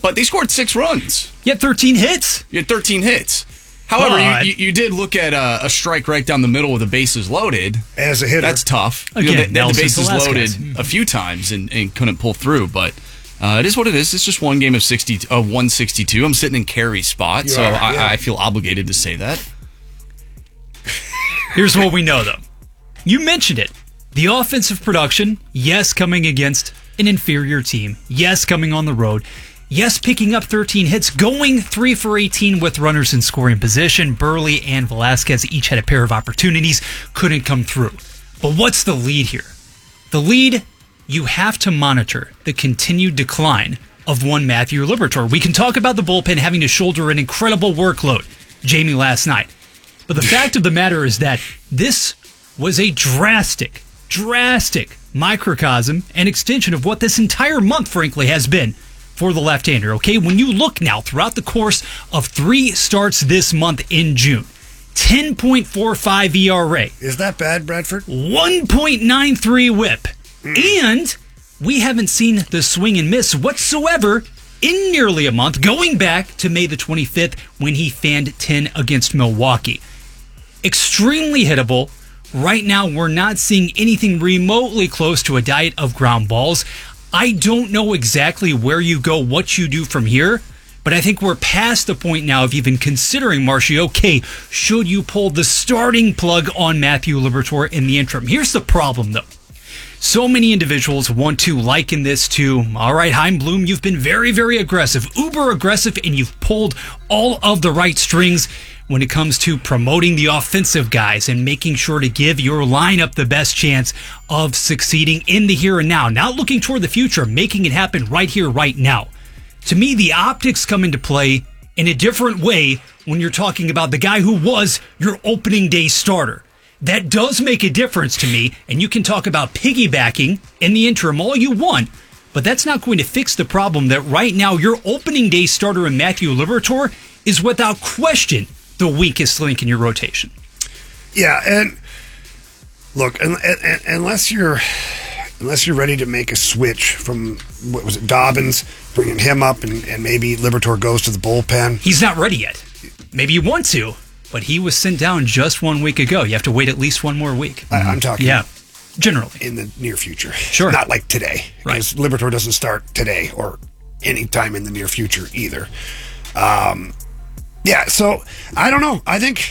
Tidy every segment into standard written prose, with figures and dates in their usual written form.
but they scored 6 runs. You had 13 hits. You had 13 hits. However, you did look at a strike right down the middle with the bases loaded. As a hitter. That's tough. Again, they had the bases loaded a few times and couldn't pull through, but it is what it is. It's just one game of 162. I'm sitting in Carey's spot, I feel obligated to say that. Here's what we know, though. You mentioned it. The offensive production, yes, coming against an inferior team. Yes, coming on the road. Yes, picking up 13 hits, going 3 for 18 with runners in scoring position. Burley and Velasquez each had a pair of opportunities, couldn't come through. But what's the lead here? The lead, you have to monitor the continued decline of one Matthew Liberatore. We can talk about the bullpen having to shoulder an incredible workload, Jamie, last night. But the fact of the matter is that this was a drastic microcosm and extension of what this entire month, frankly, has been for the left-hander, okay? When you look now throughout the course of 3 starts this month in June, 10.45 ERA. Is that bad, Bradford? 1.93 whip. And we haven't seen the swing and miss whatsoever in nearly a month, going back to May the 25th when he fanned 10 against Milwaukee. Extremely hittable. Right now, we're not seeing anything remotely close to a diet of ground balls. I don't know exactly where you go, what you do from here, but I think we're past the point now of even considering, Marshy, okay, should you pull the starting plug on Matthew Liberatore in the interim? Here's the problem, though. So many individuals want to liken this to, all right, Chaim Bloom, you've been very, very aggressive, uber aggressive, and you've pulled all of the right strings when it comes to promoting the offensive guys and making sure to give your lineup the best chance of succeeding in the here and now. Not looking toward the future, making it happen right here, right now. To me, the optics come into play in a different way when you're talking about the guy who was your opening day starter. That does make a difference to me, and you can talk about piggybacking in the interim all you want, but that's not going to fix the problem that right now your opening day starter in Matthew Liberatore is without question the weakest link in your rotation. Yeah, and look, unless you're ready to make a switch from, what was it, Dobbins, bringing him up, and maybe Liberatore goes to the bullpen. He's not ready yet. Maybe you want to, but he was sent down just 1 week ago. You have to wait at least one more week. I'm talking generally. In the near future. Sure. Not like today. Right. Because Liberatore doesn't start today or any time in the near future either. Yeah, so I don't know. I think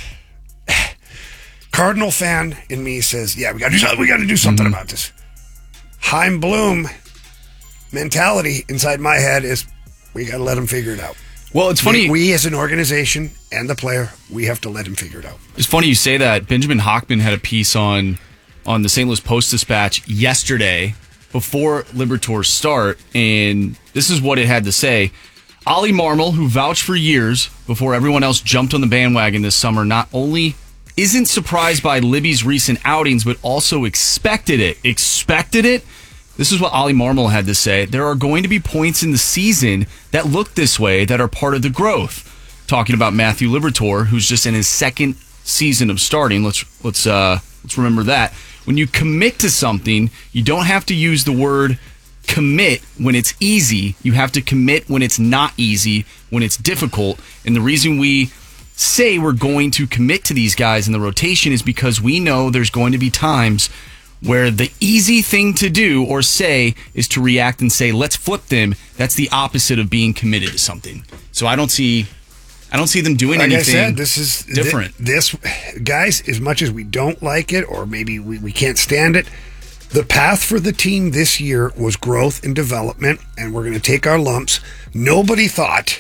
Cardinal fan in me says, yeah, we got to do something about this. Chaim Bloom mentality inside my head is we got to let him figure it out. Well, it's funny. We as an organization and the player, we have to let him figure it out. It's funny you say that. Benjamin Hochman had a piece on the St. Louis Post-Dispatch yesterday before Liberatore's start, and this is what it had to say. Ollie Marmol, who vouched for years before everyone else jumped on the bandwagon this summer, not only isn't surprised by Libby's recent outings, but also expected it. Expected it? This is what Ollie Marmol had to say. There are going to be points in the season that look this way that are part of the growth. Talking about Matthew Liberatore, who's just in his 2nd season of starting. Let's remember that. When you commit to something, you don't have to use the word commit when it's easy. You have to commit when it's not easy, when it's difficult. And the reason we say we're going to commit to these guys in the rotation is because we know there's going to be times where the easy thing to do or say is to react and say, let's flip them. That's the opposite of being committed to something. So I don't see them doing anything. Like I said, this is different. This, guys, as much as we don't like it or maybe we can't stand it, the path for the team this year was growth and development, and we're going to take our lumps. Nobody thought,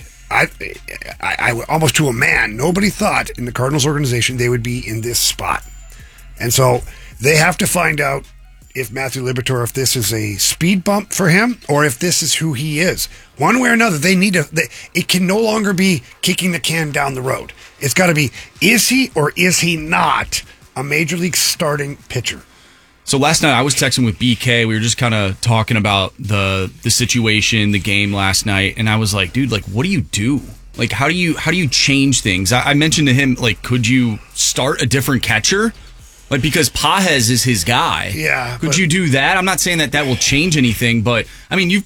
I almost to a man, nobody thought in the Cardinals organization they would be in this spot. And so they have to find out if Matthew Liberatore, if this is a speed bump for him or if this is who he is. One way or another, it can no longer be kicking the can down the road. It's got to be, is he or is he not a major league starting pitcher? So last night I was texting with BK. We were just kind of talking about the situation, the game last night, and I was like, dude, like, what do you do? Like, how do you change things? I mentioned to him, like, could you start a different catcher? Like, because Pages is his guy. Yeah. Could you do that? I'm not saying that will change anything, but, I mean, you've played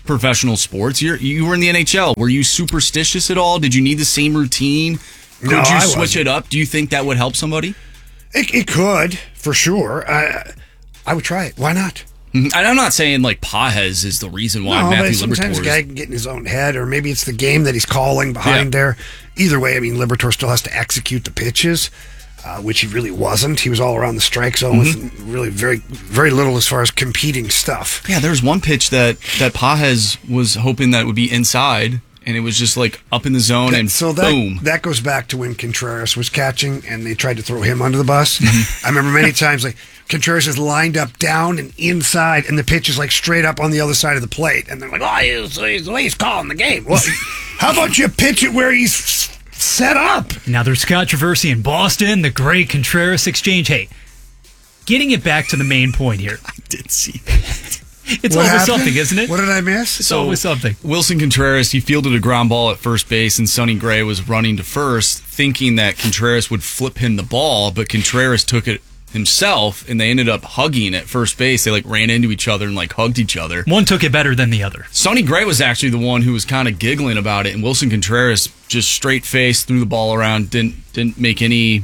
professional sports. You were in the NHL. Were you superstitious at all? Did you need the same routine? Could No, you I switch wasn't. it up? Do you think that would help somebody? It could, for sure. I would try it. Why not? And I'm not saying like Pages is the reason why No, but Matthew sometimes a Liberatore guy is. can get in his own head, or maybe it's the game that he's calling behind there. Either way, I mean, Liberatore still has to execute the pitches, which he really wasn't. He was all around the strike zone with really very, very little as far as competing stuff. Yeah, there was one pitch that Pages was hoping that would be inside, and it was just like up in the zone, and So boom. that goes back to when Contreras was catching and they tried to throw him under the bus. I remember many times like Contreras is lined up down and inside, and the pitch is like straight up on the other side of the plate, and they're like, "Oh, he's the way he's calling the game." Well, how about you pitch it where he's set up? Now there's controversy in Boston, the great Contreras exchange. Hey, getting it back to the main point here. I did see that. It's What always happened? something, isn't it? What did I miss? It's always something. Wilson Contreras, he fielded a ground ball at first base, and Sonny Gray was running to first, thinking that Contreras would flip him the ball, but Contreras took it himself, and they ended up hugging at first base. They like ran into each other and like hugged each other. One took it better than the other. Sonny Gray was actually the one who was kind of giggling about it, and Wilson Contreras just straight face threw the ball around, didn't make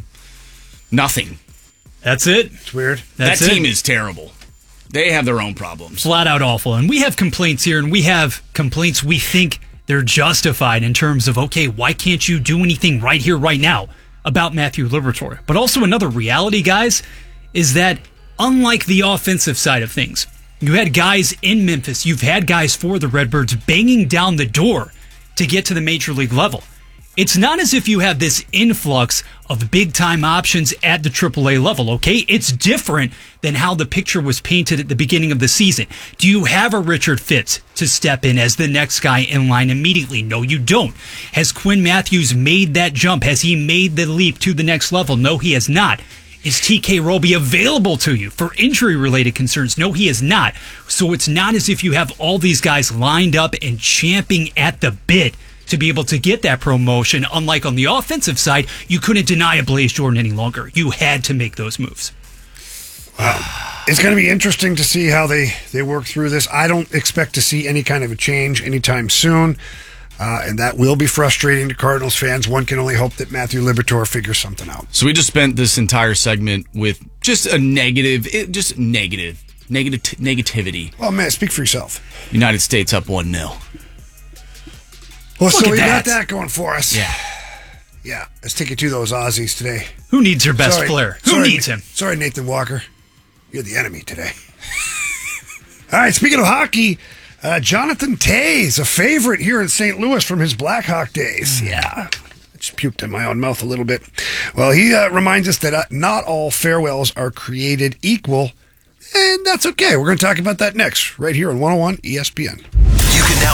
nothing. That's it. It's weird. That's that team it. is terrible. They have their own problems. Flat out awful. And we have complaints here, and we have complaints we think they're justified in terms of, okay, why can't you do anything right here, right now about Matthew Liberatore? But also another reality, guys, is that unlike the offensive side of things, you had guys in Memphis, you've had guys for the Redbirds banging down the door to get to the major league level. It's not as if you have this influx of big-time options at the AAA level, okay? It's different than how the picture was painted at the beginning of the season. Do you have a Richard Fitz to step in as the next guy in line immediately? No, you don't. Has Quinn Matthews made that jump? Has he made the leap to the next level? No, he has not. Is TK Roby available to you for injury-related concerns? No, he is not. So it's not as if you have all these guys lined up and champing at the bit to be able to get that promotion. Unlike on the offensive side, you couldn't deny a Blaze Jordan any longer. You had to make those moves. It's going to be interesting to see how they work through this. I don't expect to see any kind of a change anytime soon, and that will be frustrating to Cardinals fans. One can only hope that Matthew Liberatore figures something out. So we just spent this entire segment with just a negativity. Well, man, speak for yourself. United States up 1-0. Well, Look so at we got that. that going for us. Yeah. Let's take it to those Aussies today. Who needs your best Sorry. player? Who Sorry, needs him? Sorry, Nathan Walker. You're the enemy today. All right, speaking of hockey, Jonathan Toews, a favorite here in St. Louis from his Blackhawk days. Yeah. I just puked in my own mouth a little bit. Well, he reminds us that not all farewells are created equal, and that's okay. We're going to talk about that next, right here on 101 ESPN. You can now